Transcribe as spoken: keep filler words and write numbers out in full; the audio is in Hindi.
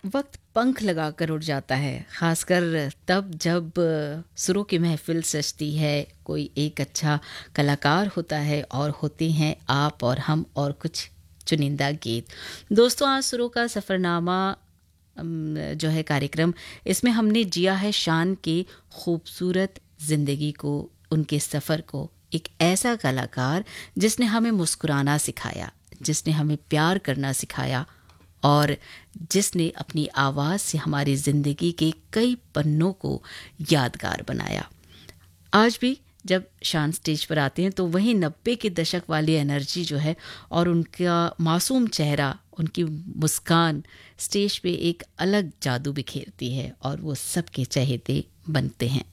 वक्त पंख लगाकर उड़ जाता है, ख़ासकर तब जब सुरों की महफ़िल सजती है, कोई एक अच्छा कलाकार होता है और होते हैं आप और हम और कुछ चुनिंदा गीत। दोस्तों, आज सुरों का सफ़रनामा अम, जो है कार्यक्रम, इसमें हमने जिया है शान की खूबसूरत ज़िंदगी को, उनके सफ़र को। एक ऐसा कलाकार जिसने हमें मुस्कुराना सिखाया, जिसने हमें प्यार करना सिखाया और जिसने अपनी आवाज़ से हमारी ज़िंदगी के कई पन्नों को यादगार बनाया। आज भी जब शान स्टेज पर आते हैं तो वही नब्बे के दशक वाली एनर्जी जो है और उनका मासूम चेहरा, उनकी मुस्कान स्टेज पे एक अलग जादू बिखेरती है और वो सबके चहेते बनते हैं।